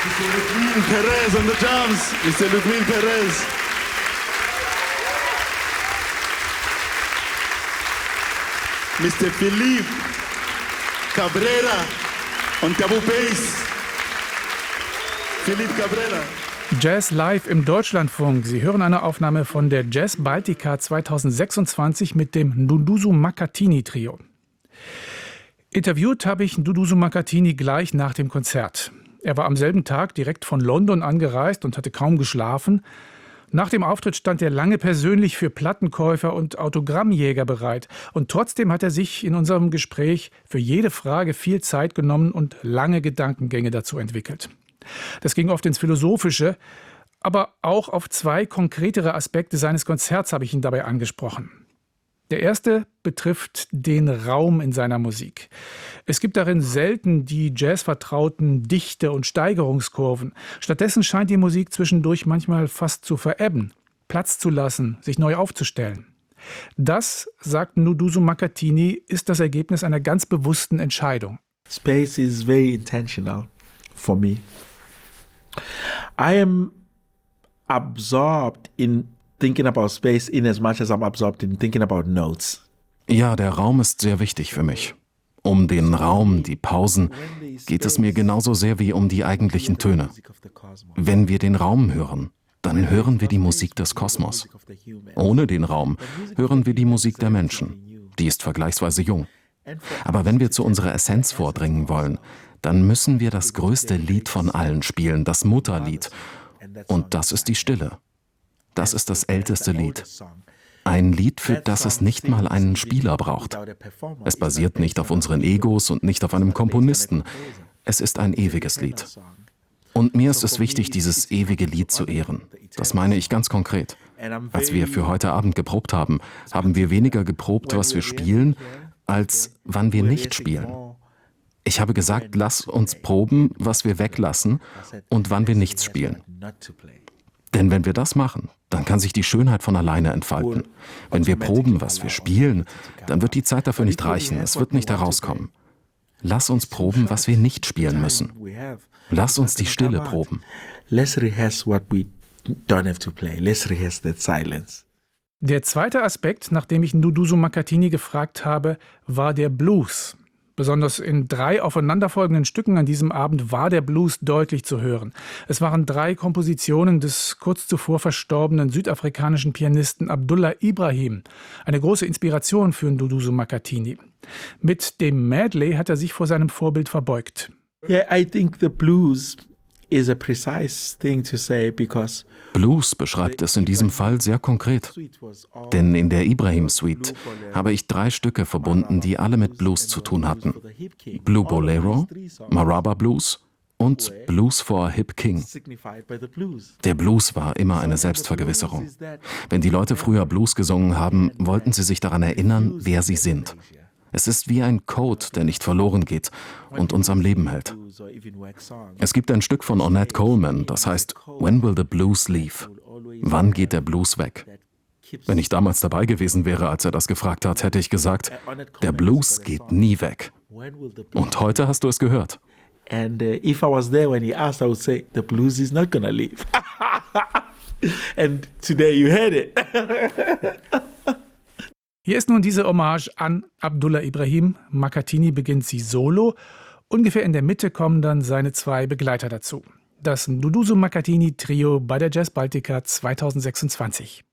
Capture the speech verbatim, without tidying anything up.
Mister Ludwig Perez on the drums. Mister Ludwig Perez. Mister Philippe Cabrera on Tabou Bass. Philippe Cabrera. Jazz live im Deutschlandfunk. Sie hören eine Aufnahme von der Jazz Baltica zweitausendsechsundzwanzig mit dem Nduduzo Makhathini Trio. Interviewt habe ich Nduduzo Makhathini gleich nach dem Konzert. Er war am selben Tag direkt von London angereist und hatte kaum geschlafen. Nach dem Auftritt stand er lange persönlich für Plattenkäufer und Autogrammjäger bereit. Und trotzdem hat er sich in unserem Gespräch für jede Frage viel Zeit genommen und lange Gedankengänge dazu entwickelt. Das ging oft ins Philosophische, aber auch auf zwei konkretere Aspekte seines Konzerts habe ich ihn dabei angesprochen. Der erste betrifft den Raum in seiner Musik. Es gibt darin selten die jazzvertrauten Dichte- und Steigerungskurven. Stattdessen scheint die Musik zwischendurch manchmal fast zu verebben, Platz zu lassen, sich neu aufzustellen. Das, sagt Nduduzo Makhathini, ist das Ergebnis einer ganz bewussten Entscheidung. Space is very intentional for me. I am absorbed in thinking about space in as much as I'm absorbed in thinking about notes. Ja, der Raum ist sehr wichtig für mich. Um den Raum, die Pausen, geht es mir genauso sehr wie um die eigentlichen Töne. Wenn wir den Raum hören, dann hören wir die Musik des Kosmos. Ohne den Raum hören wir die Musik der Menschen. Die ist vergleichsweise jung. Aber wenn wir zu unserer Essenz vordringen wollen, dann müssen wir das größte Lied von allen spielen, das Mutterlied. Und das ist die Stille. Das ist das älteste Lied. Ein Lied, für das es nicht mal einen Spieler braucht. Es basiert nicht auf unseren Egos und nicht auf einem Komponisten. Es ist ein ewiges Lied. Und mir ist es wichtig, dieses ewige Lied zu ehren. Das meine ich ganz konkret. Als wir für heute Abend geprobt haben, haben wir weniger geprobt, was wir spielen, als wann wir nicht spielen. Ich habe gesagt, lass uns proben, was wir weglassen und wann wir nichts spielen. Denn wenn wir das machen, dann kann sich die Schönheit von alleine entfalten. Wenn wir proben, was wir spielen, dann wird die Zeit dafür nicht reichen, es wird nicht herauskommen. Lass uns proben, was wir nicht spielen müssen. Lass uns die Stille proben. Let's rehearse what we don't have to play. Let's rehearse that silence. Der zweite Aspekt, nach dem ich Nduduzo Makhathini gefragt habe, war der Blues. Besonders in drei aufeinanderfolgenden Stücken an diesem Abend war der Blues deutlich zu hören. Es waren drei Kompositionen des kurz zuvor verstorbenen südafrikanischen Pianisten Abdullah Ibrahim. Eine große Inspiration für Nduduzo Makhathini. Mit dem Medley hat er sich vor seinem Vorbild verbeugt. Yeah, I think the blues is a precise thing to say because Blues beschreibt es in diesem Fall sehr konkret. Denn in der Ibrahim Suite habe ich drei Stücke verbunden, die alle mit Blues zu tun hatten. Blue Bolero, Maraba Blues und Blues for a Hip King. Der Blues war immer eine Selbstvergewisserung. Wenn die Leute früher Blues gesungen haben, wollten sie sich daran erinnern, wer sie sind. Es ist wie ein Code, der nicht verloren geht und uns am Leben hält. Es gibt ein Stück von Ornette Coleman, das heißt When Will the Blues Leave? Wann geht der Blues weg? Wenn ich damals dabei gewesen wäre, als er das gefragt hat, hätte ich gesagt, der Blues geht nie weg. Und heute hast du es gehört. And uh, if I was there when he asked, I would say, the blues is not gonna leave. And today you heard it. Hier ist nun diese Hommage an Abdullah Ibrahim. Makhathini beginnt sie solo. Ungefähr in der Mitte kommen dann seine zwei Begleiter dazu. Das Nduduzo Makhathini Trio bei der Jazz Baltica zweitausendsechsundzwanzig.